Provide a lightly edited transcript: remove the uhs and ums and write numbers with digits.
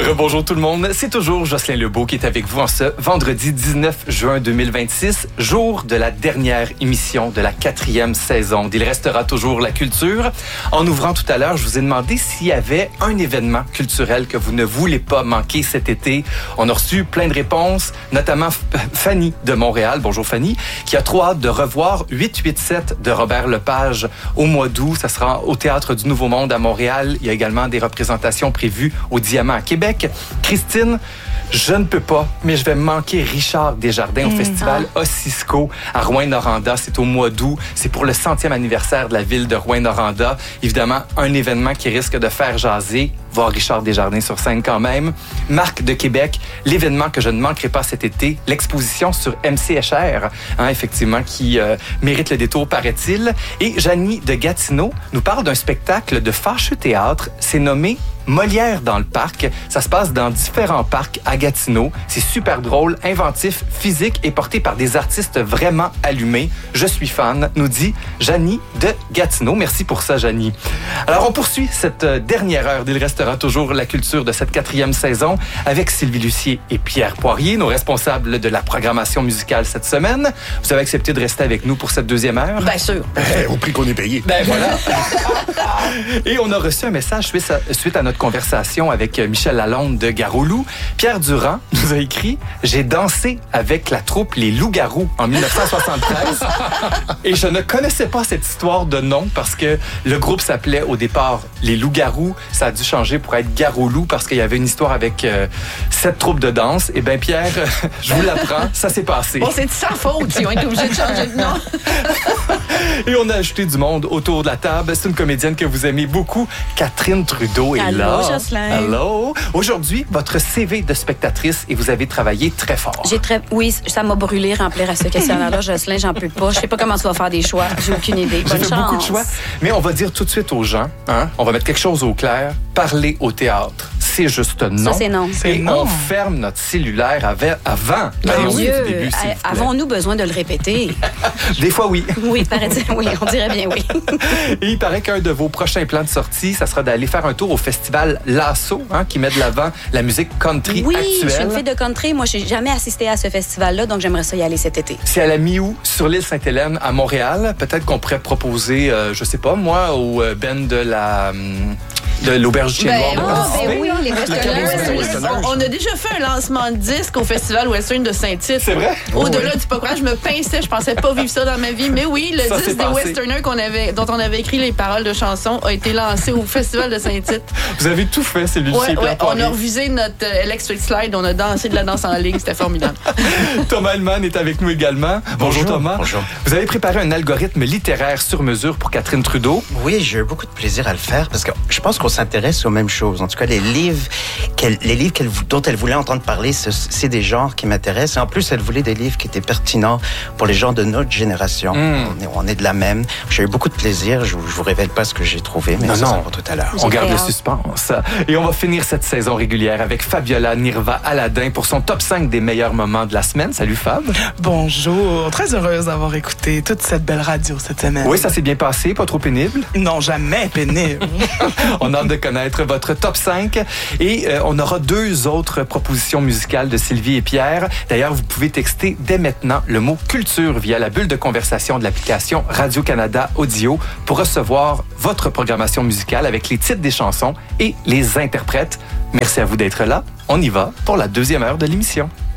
Rebonjour tout le monde, c'est toujours Jocelyn Lebeau qui est avec vous en ce vendredi 19 juin 2026, jour de la dernière émission de la 4e saison d'Il restera toujours la culture. En ouvrant tout à l'heure, je vous ai demandé s'il y avait un événement culturel que vous ne voulez pas manquer cet été. On a reçu plein de réponses, notamment Fanny de Montréal, bonjour Fanny, qui a trop hâte de revoir 887 de Robert Lepage au mois d'août. Ça sera au Théâtre du Nouveau Monde à Montréal. Il y a également des représentations prévues au Diamant à Québec. Christine, je ne peux pas, mais je vais manquer Richard Desjardins au festival Ossisco à Rouyn-Noranda. C'est au mois d'août. C'est pour le 100e anniversaire de la ville de Rouyn-Noranda. Évidemment, un événement qui risque de faire jaser. Voir Richard Desjardins sur scène quand même. Marc de Québec, l'événement que je ne manquerai pas cet été, l'exposition sur MCHR, effectivement, qui mérite le détour, paraît-il. Et Janie de Gatineau nous parle d'un spectacle de Fâcheux Théâtre. C'est nommé Molière dans le parc. Ça se passe dans différents parcs à Gatineau. C'est super drôle, inventif, physique et porté par des artistes vraiment allumés. Je suis fan, nous dit Janie de Gatineau. Merci pour ça, Janie. Alors, on poursuit cette dernière heure d'Il restera toujours la culture de cette 4e saison avec Sylvie Lucier et Pierre Poirier, nos responsables de la programmation musicale cette semaine. Vous avez accepté de rester avec nous pour cette deuxième heure? Bien sûr. Au prix qu'on est payé. Ben voilà. Et on a reçu un message suite à notre conversation avec Michel Lalonde de Garoulou. Pierre Durand nous a écrit « J'ai dansé avec la troupe Les Loups-Garous en 1973 et je ne connaissais pas cette histoire de nom parce que le groupe s'appelait au départ Les Loups-Garous. Ça a dû changer pour être Garoulou parce qu'il y avait une histoire avec cette troupe de danse. Et bien Pierre, je vous l'apprends, ça s'est passé. Bon, c'est de sa faute si on est obligé de changer de nom. Et on a ajouté du monde autour de la table. C'est une comédienne que vous aimez beaucoup. Catherine Trudeau est là. Allô, Jocelyn. Allô. Aujourd'hui, votre CV de spectatrice et vous avez travaillé très fort. Oui, ça m'a brûlé remplir à ce questionnaire-là, Jocelyn. J'en peux pas. Je sais pas comment tu vas faire des choix. J'ai aucune idée. Bonne J'ai fait chance. beaucoup de choix. Mais on va dire tout de suite aux gens, on va mettre quelque chose au clair. Parler au théâtre, c'est juste non. Ça, c'est non. Et on ferme notre cellulaire avant. Mon Dieu, du début, s'il vous plaît. avons-nous besoin de le répéter? Des fois, oui. Oui, paraît-il. Oui, on dirait bien oui. Et il paraît qu'un de vos prochains plans de sortie, ça sera d'aller faire un tour au festival Lasso, qui met de l'avant la musique country Oui, actuelle. je suis une fille de country. Moi, je n'ai jamais assisté à ce festival-là, donc j'aimerais ça y aller cet été. C'est à la mi-août sur l'île Sainte-Hélène à Montréal. Peut-être qu'on pourrait proposer, je sais pas moi, au Ben de l'Auberge du Chien Noir de participer. oui, les Westerners. On a déjà fait un lancement de disque au Festival Western de Saint-Tite. C'est vrai? Au-delà du pas je me pinçais, je pensais pas vivre ça dans ma vie. Mais oui, le Ça, disque c'est des passé. Westerners dont on avait écrit les paroles de chansons a été lancé au Festival de Saint-Tite. Vous avez tout fait, c'est Lucie et Pierre On Poirier. a revisé notre Electric Slide, on a dansé de la danse en ligne, c'était formidable. Thomas Hellman est avec nous également. Bonjour Thomas. Bonjour. Vous avez préparé un algorithme littéraire sur mesure pour Catherine Trudeau. Oui, j'ai eu beaucoup de plaisir à le faire parce que je pense qu'on s'intéresse aux mêmes choses. En tout cas, les livres dont elle voulait entendre parler, c'est des genres qui m'intéressent. Et en plus, elle voulait des livres qui étaient pertinents pour les gens de notre génération. On est de la même. J'ai eu beaucoup de plaisir. Je vous révèle pas ce que j'ai trouvé, mais ça sera pour tout à l'heure. On garde le hâte. suspense. Et on va finir cette saison régulière avec Fabiola Nirva Aladin pour son top 5 des meilleurs moments de la semaine. Salut Fab. Bonjour, très heureuse d'avoir écouté toute cette belle radio cette semaine. Oui, ça s'est bien passé, pas trop pénible. Non, jamais pénible. On a hâte de connaître votre top 5 et on aura 2 autres propositions musicales de Sylvie et Pierre. D'ailleurs, vous pouvez texter dès maintenant le mot culture via la bulle de conversation de l'application Radio-Canada Audio pour recevoir votre programmation musicale avec les titres des chansons et les interprètes. Merci à vous d'être là. On y va pour la 2e heure de l'émission.